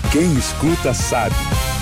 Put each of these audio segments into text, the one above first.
Quem escuta sabe.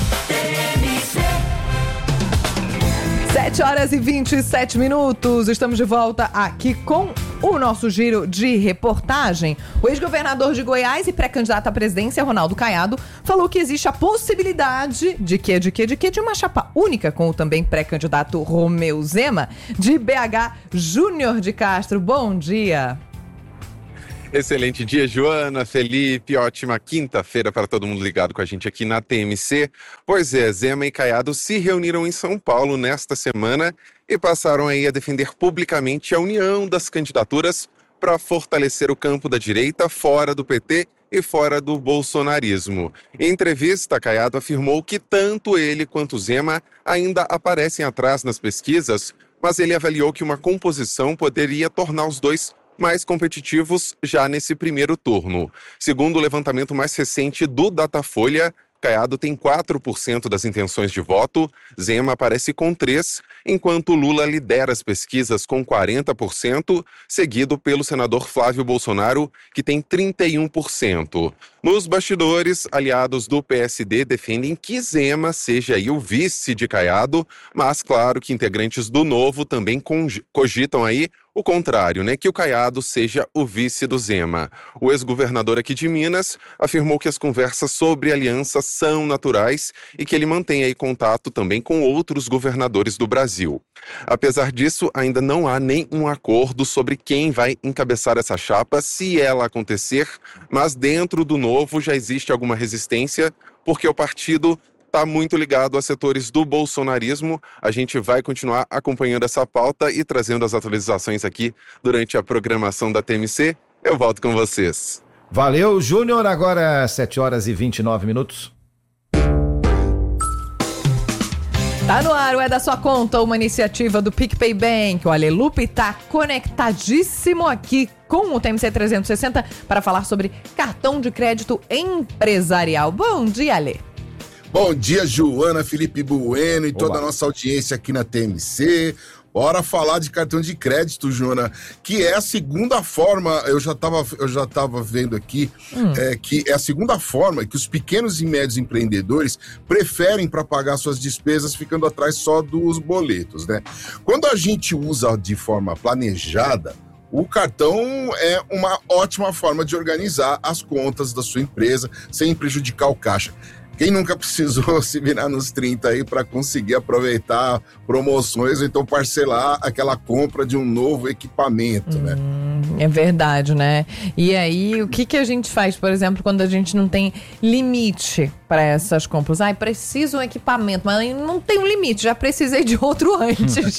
7h27. Estamos de volta aqui com o nosso giro de reportagem. O ex-governador de Goiás e pré-candidato à presidência, Ronaldo Caiado, falou que existe a possibilidade de uma chapa única com o também pré-candidato Romeu Zema, de BH Júnior de Castro. Bom dia. Excelente dia, Joana, Felipe, ótima quinta-feira para todo mundo ligado com a gente aqui na TMC. Pois é, Zema e Caiado se reuniram em São Paulo nesta semana e passaram aí a defender publicamente a união das candidaturas para fortalecer o campo da direita fora do PT e fora do bolsonarismo. Em entrevista, Caiado afirmou que tanto ele quanto Zema ainda aparecem atrás nas pesquisas, mas ele avaliou que uma composição poderia tornar os dois mais competitivos já nesse primeiro turno. Segundo o levantamento mais recente do Datafolha, Caiado tem 4% das intenções de voto, Zema aparece com 3%, enquanto Lula lidera as pesquisas com 40%, seguido pelo senador Flávio Bolsonaro, que tem 31%. Nos bastidores, aliados do PSD defendem que Zema seja aí o vice de Caiado, mas claro que integrantes do Novo também cogitam aí o contrário, né? Que o Caiado seja o vice do Zema. O ex-governador aqui de Minas afirmou que as conversas sobre aliança são naturais e que ele mantém aí contato também com outros governadores do Brasil. Apesar disso, ainda não há nenhum acordo sobre quem vai encabeçar essa chapa se ela acontecer, mas dentro do Novo já existe alguma resistência, porque o partido está muito ligado a setores do bolsonarismo. A gente vai continuar acompanhando essa pauta e trazendo as atualizações aqui durante a programação da TMC. Eu volto com vocês. Valeu, Júnior. Agora 7h29. Tá no ar, é da sua conta, uma iniciativa do PicPay Bank. O Ale Lupe tá conectadíssimo aqui com o TMC 360 para falar sobre cartão de crédito empresarial. Bom dia, Ale. Bom dia, Joana, Felipe Bueno e toda a nossa audiência aqui na TMC. Bora falar de cartão de crédito, Joana, que é a segunda forma, eu já tava vendo aqui, que é a segunda forma que os pequenos e médios empreendedores preferem para pagar suas despesas, ficando atrás só dos boletos, né? Quando a gente usa de forma planejada, o cartão é uma ótima forma de organizar as contas da sua empresa sem prejudicar o caixa. Quem nunca precisou se virar nos 30 aí para conseguir aproveitar promoções ou então parcelar aquela compra de um novo equipamento, né? É verdade, né? E aí, o que a gente faz, por exemplo, quando a gente não tem limite para essas compras? Preciso um equipamento, mas não tem um limite, já precisei de outro antes.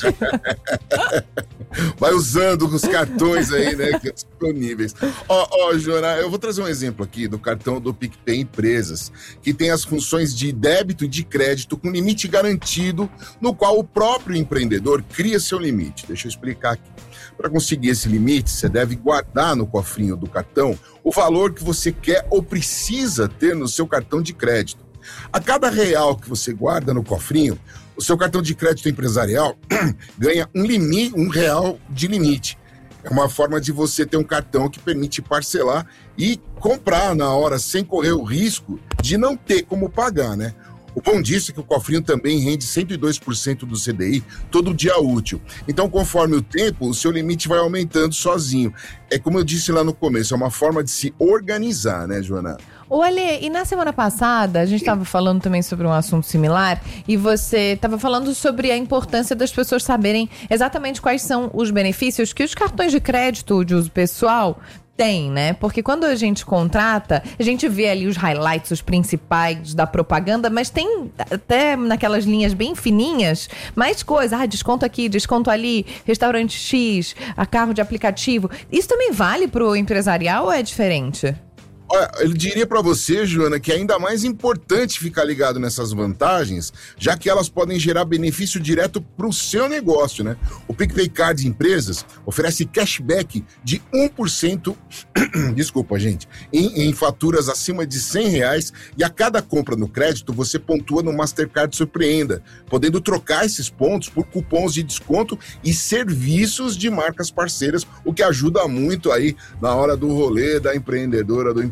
Vai usando os cartões aí, né, disponíveis. Joana, eu vou trazer um exemplo aqui do cartão do PicPay Empresas, que tem as funções de débito e de crédito com limite garantido, no qual o próprio empreendedor cria seu limite. Deixa eu explicar aqui. Para conseguir esse limite, você deve guardar no cofrinho do cartão o valor que você quer ou precisa ter no seu cartão de crédito. A cada R$1 que você guarda no cofrinho, o seu cartão de crédito empresarial ganha R$1 de limite. É uma forma de você ter um cartão que permite parcelar e comprar na hora, sem correr o risco de não ter como pagar, né? O bom disso é que o cofrinho também rende 102% do CDI todo dia útil. Então, conforme o tempo, o seu limite vai aumentando sozinho. É como eu disse lá no começo, é uma forma de se organizar, né, Joana? Olha, e na semana passada a gente estava falando também sobre um assunto similar e você estava falando sobre a importância das pessoas saberem exatamente quais são os benefícios que os cartões de crédito de uso pessoal tem, né? Porque quando a gente contrata, a gente vê ali os highlights, os principais da propaganda, mas tem até naquelas linhas bem fininhas mais coisas. Desconto aqui, desconto ali, restaurante X, a carro de aplicativo. Isso também vale pro empresarial ou é diferente? Olha, eu diria para você, Joana, que é ainda mais importante ficar ligado nessas vantagens, já que elas podem gerar benefício direto para o seu negócio, né? O PicPay Card Empresas oferece cashback de 1%, desculpa, gente, em faturas acima de R$100, e a cada compra no crédito você pontua no Mastercard Surpreenda, podendo trocar esses pontos por cupons de desconto e serviços de marcas parceiras, o que ajuda muito aí na hora do rolê da empreendedora, do empreendedor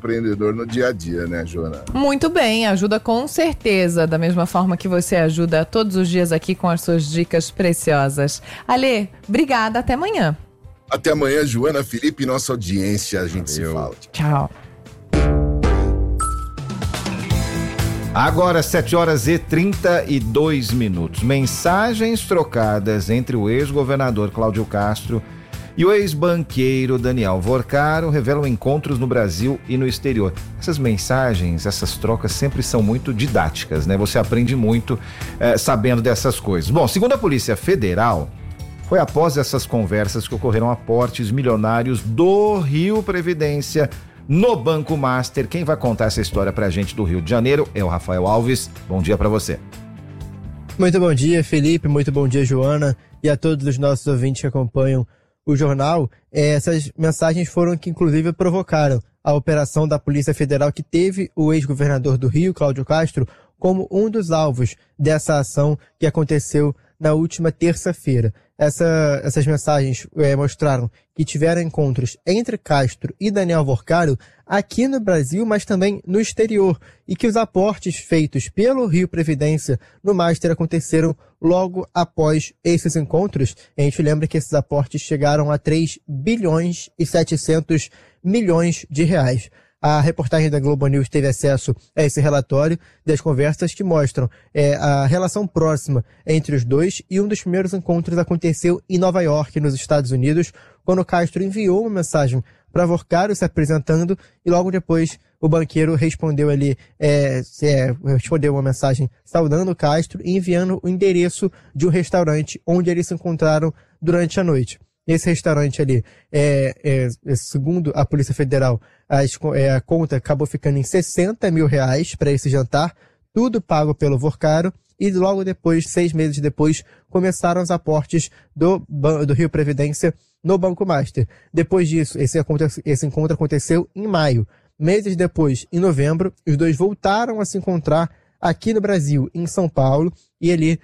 empreendedor no dia a dia, né, Joana? Muito bem, ajuda com certeza, da mesma forma que você ajuda todos os dias aqui com as suas dicas preciosas. Ale, obrigada, até amanhã. Até amanhã, Joana, Felipe, nossa audiência, a gente se fala. Tchau. Agora, 7h32. Mensagens trocadas entre o ex-governador Cláudio Castro e o ex-banqueiro Daniel Vorcaro revelam encontros no Brasil e no exterior. Essas mensagens, essas trocas sempre são muito didáticas, né? Você aprende muito sabendo dessas coisas. Bom, segundo a Polícia Federal, foi após essas conversas que ocorreram aportes milionários do Rio Previdência no Banco Master. Quem vai contar essa história pra gente do Rio de Janeiro é o Rafael Alves. Bom dia pra você. Muito bom dia, Felipe. Muito bom dia, Joana. E a todos os nossos ouvintes que acompanham o jornal. Essas mensagens foram que, inclusive, provocaram a operação da Polícia Federal que teve o ex-governador do Rio, Cláudio Castro, como um dos alvos dessa ação que aconteceu na última terça-feira. Essas mensagens mostraram que tiveram encontros entre Castro e Daniel Vorcaro aqui no Brasil, mas também no exterior, e que os aportes feitos pelo Rio Previdência no Master aconteceram logo após esses encontros. A gente lembra que esses aportes chegaram a 3 bilhões e 700 milhões de reais. A reportagem da Globo News teve acesso a esse relatório das conversas que mostram a relação próxima entre os dois, e um dos primeiros encontros aconteceu em Nova York, nos Estados Unidos, quando Castro enviou uma mensagem para Vorcaro se apresentando, e logo depois o banqueiro respondeu respondeu uma mensagem saudando Castro e enviando o endereço de um restaurante onde eles se encontraram durante a noite. Esse restaurante ali, segundo a Polícia Federal, a conta acabou ficando em R$60 mil para esse jantar, tudo pago pelo Vorcaro, e logo depois, 6 meses depois, começaram os aportes do Rio Previdência no Banco Master. Depois disso, esse encontro aconteceu em maio. Meses depois, em novembro, os dois voltaram a se encontrar aqui no Brasil, em São Paulo, e ali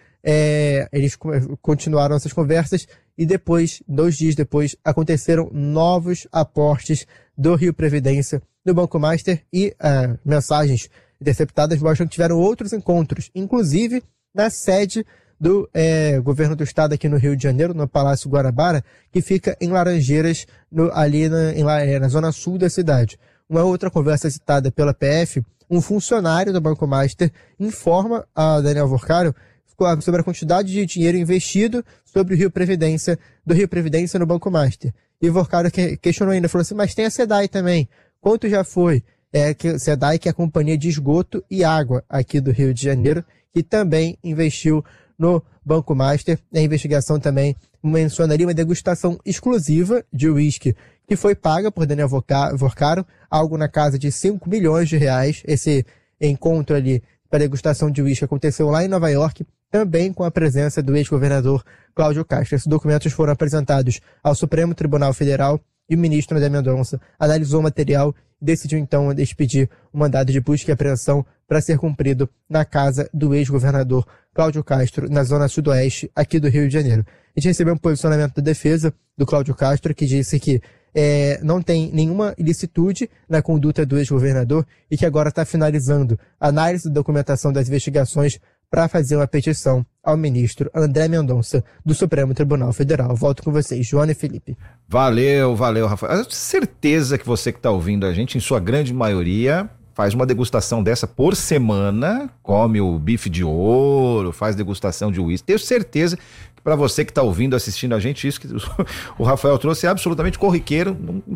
eles continuaram essas conversas, e depois, 2 dias depois, aconteceram novos aportes do Rio Previdência no Banco Master, e mensagens interceptadas mostram que tiveram outros encontros, inclusive na sede do governo do estado aqui no Rio de Janeiro, no Palácio Guanabara, que fica em Laranjeiras, ali na zona sul da cidade. Uma outra conversa citada pela PF, um funcionário do Banco Master informa a Daniel Vorcaro sobre a quantidade de dinheiro investido sobre o Rio Previdência, do Rio Previdência no Banco Master. E o Vorcaro questionou ainda, falou assim, mas tem a SEDAI também. Quanto já foi? A SEDAI, que é a Companhia de Esgoto e Água aqui do Rio de Janeiro, que também investiu no Banco Master. A investigação também menciona ali uma degustação exclusiva de uísque que foi paga por Daniel Vorcaro, algo na casa de R$5 milhões. Esse encontro ali para degustação de uísque aconteceu lá em Nova York, também com a presença do ex-governador Cláudio Castro. Esses documentos foram apresentados ao Supremo Tribunal Federal, e o ministro André Mendonça analisou o material e decidiu então expedir um mandado de busca e apreensão para ser cumprido na casa do ex-governador Cláudio Castro, na zona sudoeste aqui do Rio de Janeiro. A gente recebeu um posicionamento da defesa do Cláudio Castro, que disse que não tem nenhuma ilicitude na conduta do ex-governador e que agora está finalizando a análise da documentação das investigações para fazer uma petição ao ministro André Mendonça, do Supremo Tribunal Federal. Volto com vocês, Joana e Felipe. Valeu, Rafael. Eu tenho certeza que você que está ouvindo a gente, em sua grande maioria, faz uma degustação dessa por semana, come o bife de ouro, faz degustação de uísque. Tenho certeza que para você que está ouvindo, assistindo a gente, isso que o Rafael trouxe é absolutamente corriqueiro,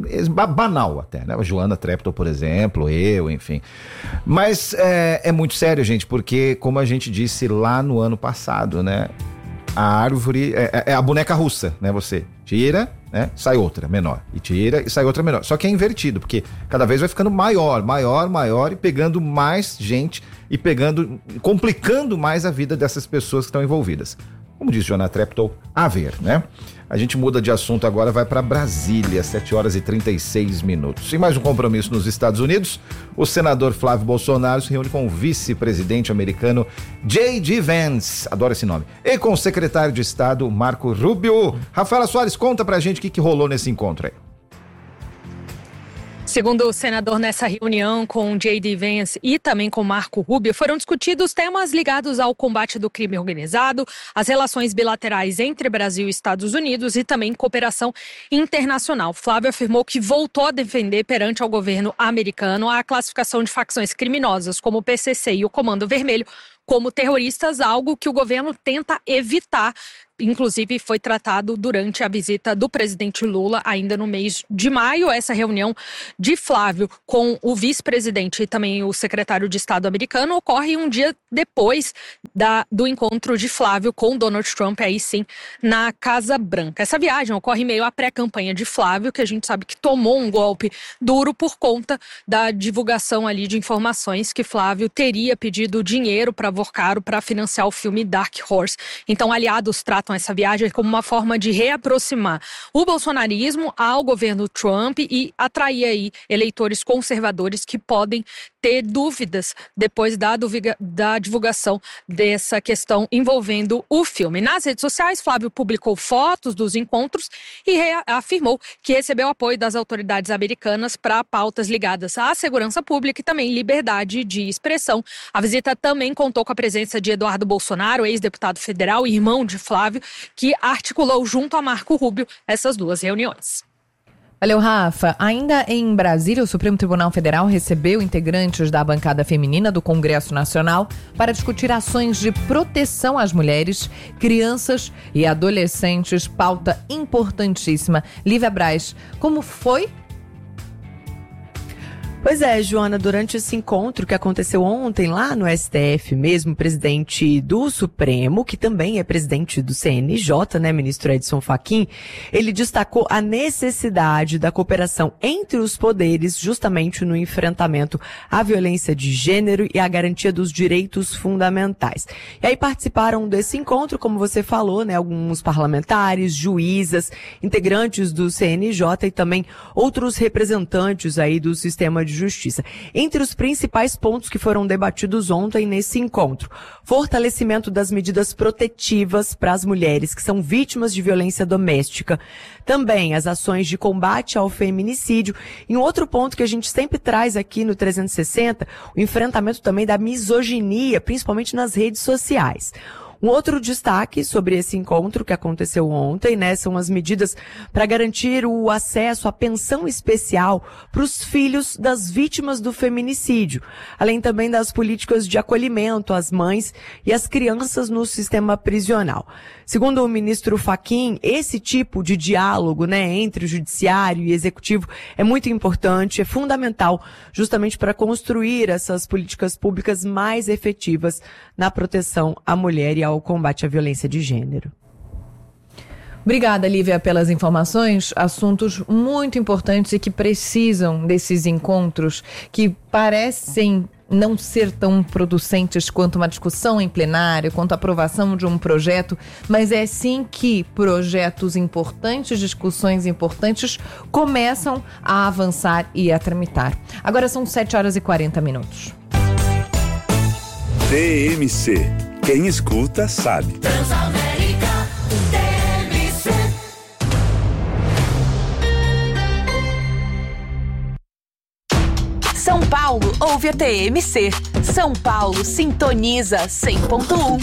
banal até, né? A Joana Treptow, por exemplo, eu, enfim. Mas é muito sério, gente, porque, como a gente disse lá no ano passado, né? A árvore é a boneca russa, né? Você tira, né? Sai outra menor, e tira e sai outra menor. Só que é invertido, porque cada vez vai ficando maior, e pegando mais gente e complicando mais a vida dessas pessoas que estão envolvidas. Como diz Joana Treptow, a ver, né? A gente muda de assunto agora, vai para Brasília, 7h36. Sem mais um compromisso nos Estados Unidos, o senador Flávio Bolsonaro se reúne com o vice-presidente americano J.D. Vance, adoro esse nome, e com o secretário de Estado Marco Rubio. Rafaela Soares, conta pra gente o que rolou nesse encontro aí. Segundo o senador, nessa reunião com J.D. Vance e também com Marco Rubio, foram discutidos temas ligados ao combate do crime organizado, as relações bilaterais entre Brasil e Estados Unidos e também cooperação internacional. Flávio afirmou que voltou a defender perante ao governo americano a classificação de facções criminosas como o PCC e o Comando Vermelho como terroristas, algo que o governo tenta evitar. Inclusive, foi tratado durante a visita do presidente Lula ainda no mês de maio. Essa reunião de Flávio com o vice-presidente e também o secretário de Estado americano ocorre um dia depois do encontro de Flávio com Donald Trump, aí sim, na Casa Branca. Essa viagem ocorre em meio à pré-campanha de Flávio, que a gente sabe que tomou um golpe duro por conta da divulgação ali de informações que Flávio teria pedido dinheiro para Vorcaro para financiar o filme Dark Horse. Então, aliados tratam essa viagem como uma forma de reaproximar o bolsonarismo ao governo Trump e atrair aí eleitores conservadores que podem ter dúvidas depois da divulgação dessa questão envolvendo o filme. Nas redes sociais, Flávio publicou fotos dos encontros e afirmou que recebeu apoio das autoridades americanas para pautas ligadas à segurança pública e também liberdade de expressão. A visita também contou com a presença de Eduardo Bolsonaro, ex-deputado federal e irmão de Flávio, que articulou junto a Marco Rubio essas duas reuniões. Valeu, Rafa. Ainda em Brasília, o Supremo Tribunal Federal recebeu integrantes da bancada feminina do Congresso Nacional para discutir ações de proteção às mulheres, crianças e adolescentes, pauta importantíssima. Lívia Braz, como foi? Pois é, Joana, durante esse encontro que aconteceu ontem lá no STF mesmo, o presidente do Supremo, que também é presidente do CNJ, né, ministro Edson Fachin, ele destacou a necessidade da cooperação entre os poderes justamente no enfrentamento à violência de gênero e à garantia dos direitos fundamentais. E aí participaram desse encontro, como você falou, né, alguns parlamentares, juízas, integrantes do CNJ e também outros representantes aí do sistema de justiça. Entre os principais pontos que foram debatidos ontem nesse encontro, fortalecimento das medidas protetivas para as mulheres que são vítimas de violência doméstica, também as ações de combate ao feminicídio e um outro ponto que a gente sempre traz aqui no 360, o enfrentamento também da misoginia, principalmente nas redes sociais. Um outro destaque sobre esse encontro que aconteceu ontem, né, são as medidas para garantir o acesso à pensão especial para os filhos das vítimas do feminicídio, além também das políticas de acolhimento às mães e às crianças no sistema prisional. Segundo o ministro Fachin, esse tipo de diálogo, né, entre o judiciário e executivo é muito importante, é fundamental justamente para construir essas políticas públicas mais efetivas na proteção à mulher e ao combate à violência de gênero. Obrigada, Lívia, pelas informações. Assuntos muito importantes e que precisam desses encontros que parecem não ser tão producentes quanto uma discussão em plenário, quanto a aprovação de um projeto, mas é sim que projetos importantes, discussões importantes começam a avançar e a tramitar. Agora são 7h40. TMC. Quem escuta sabe. Transamérica TMC. São Paulo ouve a TMC. São Paulo sintoniza 100.1.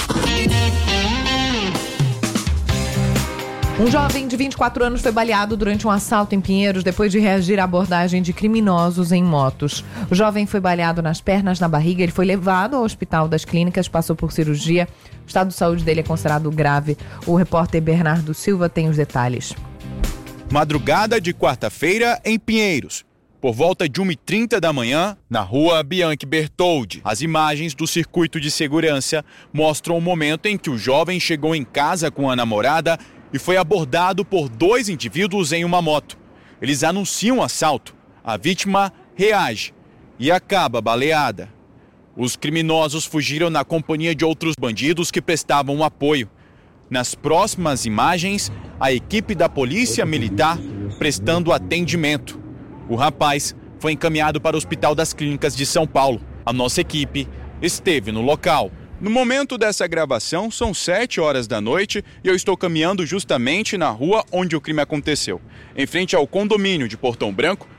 Um jovem de 24 anos foi baleado durante um assalto em Pinheiros depois de reagir à abordagem de criminosos em motos. O jovem foi baleado nas pernas, na barriga. Ele foi levado ao Hospital das Clínicas, passou por cirurgia. O estado de saúde dele é considerado grave. O repórter Bernardo Silva tem os detalhes. Madrugada de quarta-feira em Pinheiros. Por volta de 1h30 da manhã, na rua Bianchi Bertoldi. As imagens do circuito de segurança mostram o momento em que o jovem chegou em casa com a namorada e foi abordado por 2 indivíduos em uma moto. Eles anunciam o assalto. A vítima reage e acaba baleada. Os criminosos fugiram na companhia de outros bandidos que prestavam apoio. Nas próximas imagens, a equipe da Polícia Militar prestando atendimento. O rapaz foi encaminhado para o Hospital das Clínicas de São Paulo. A nossa equipe esteve no local. No momento dessa gravação, são 7h da noite e eu estou caminhando justamente na rua onde o crime aconteceu. Em frente ao condomínio de Portão Branco,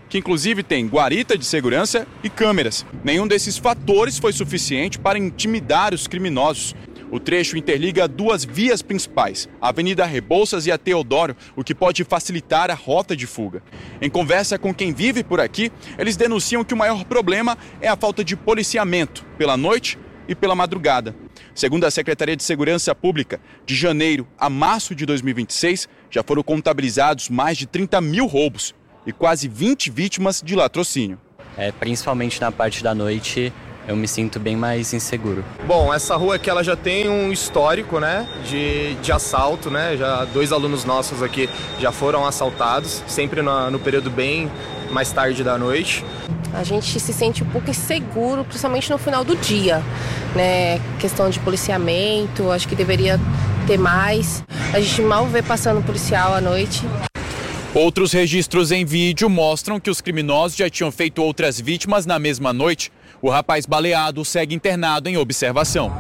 que inclusive tem guarita de segurança e câmeras. Nenhum desses fatores foi suficiente para intimidar os criminosos. O trecho interliga duas vias principais, a Avenida Rebouças e a Teodoro, o que pode facilitar a rota de fuga. Em conversa com quem vive por aqui, eles denunciam que o maior problema é a falta de policiamento pela noite e pela madrugada. Segundo a Secretaria de Segurança Pública, de janeiro a março de 2026, já foram contabilizados mais de 30 mil roubos e quase 20 vítimas de latrocínio. Principalmente na parte da noite, eu me sinto bem mais inseguro. Bom, essa rua aqui ela já tem um histórico, né, de assalto, né? Já 2 alunos nossos aqui já foram assaltados, sempre no período bem mais tarde da noite. A gente se sente um pouco inseguro, principalmente no final do dia, né? Questão de policiamento, acho que deveria ter mais. A gente mal vê passando policial à noite. Outros registros em vídeo mostram que os criminosos já tinham feito outras vítimas na mesma noite. O rapaz baleado segue internado em observação.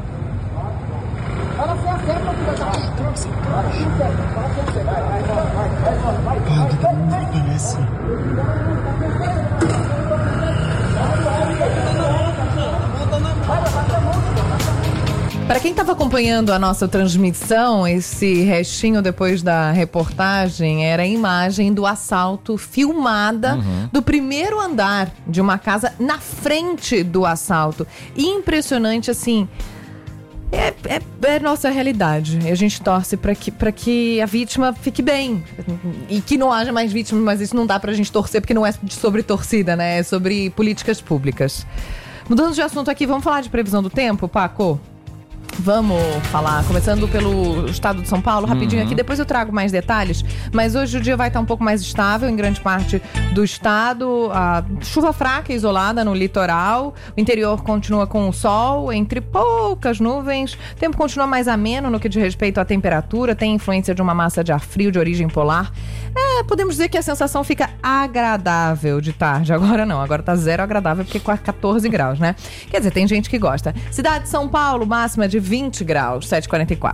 Para quem estava acompanhando a nossa transmissão, esse restinho depois da reportagem era a imagem do assalto filmada do primeiro andar de uma casa na frente do assalto. Impressionante, assim. É nossa realidade. A gente torce para que a vítima fique bem e que não haja mais vítimas, mas isso não dá pra gente torcer porque não é sobre torcida, né? É sobre políticas públicas. Mudando de assunto aqui, vamos falar de previsão do tempo, Paco? Vamos falar, começando pelo estado de São Paulo, rapidinho aqui, depois eu trago mais detalhes, mas hoje o dia vai estar um pouco mais estável em grande parte do estado, a chuva fraca e isolada no litoral, o interior continua com o sol, entre poucas nuvens, o tempo continua mais ameno no que diz respeito à temperatura, tem influência de uma massa de ar frio de origem polar, podemos dizer que a sensação fica agradável de tarde, agora não, agora tá zero agradável porque com 14 graus, né? Quer dizer, tem gente que gosta. Cidade de São Paulo, máxima de 20 graus, 7h44.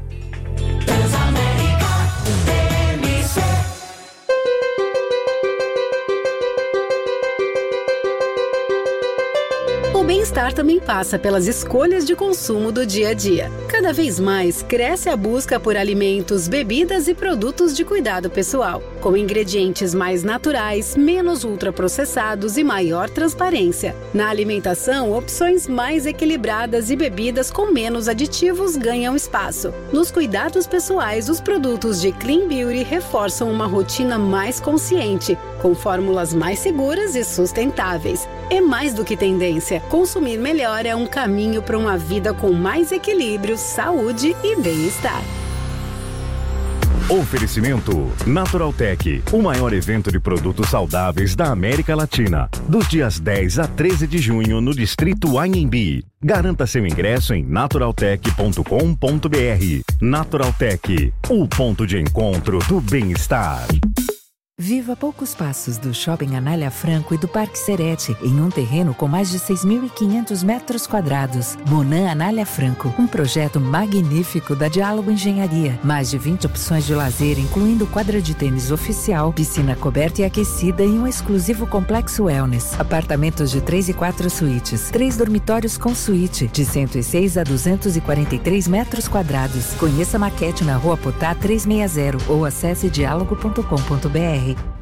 O bem-estar também passa pelas escolhas de consumo do dia a dia. Cada vez mais cresce a busca por alimentos, bebidas e produtos de cuidado pessoal, com ingredientes mais naturais, menos ultraprocessados e maior transparência. Na alimentação, opções mais equilibradas e bebidas com menos aditivos ganham espaço. Nos cuidados pessoais, os produtos de Clean Beauty reforçam uma rotina mais consciente, com fórmulas mais seguras e sustentáveis. É mais do que tendência. Consumir melhor é um caminho para uma vida com mais equilíbrio, saúde e bem-estar. Oferecimento Naturaltech, o maior evento de produtos saudáveis da América Latina. Dos dias 10 a 13 de junho no Distrito Anhembi. Garanta seu ingresso em naturaltech.com.br. Naturaltech, o ponto de encontro do bem-estar. Viva a poucos passos do Shopping Anália Franco e do Parque Serete, em um terreno com mais de 6.500 metros quadrados. Monan Anália Franco, um projeto magnífico da Diálogo Engenharia. Mais de 20 opções de lazer, incluindo quadra de tênis oficial, piscina coberta e aquecida e um exclusivo complexo wellness. Apartamentos de 3 e 4 suítes, 3 dormitórios com suíte, de 106 a 243 metros quadrados. Conheça a maquete na Rua Potá 360 ou acesse diálogo.com.br.